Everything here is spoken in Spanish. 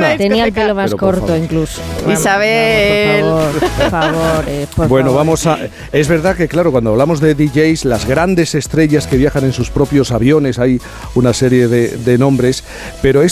Tenía el pelo más corto incluso. Isabel. Por favor. Bueno, vamos a... Es verdad que, claro, cuando hablamos de DJs, las grandes estrellas que viajan en sus propios aviones, hay una serie de nombres, pero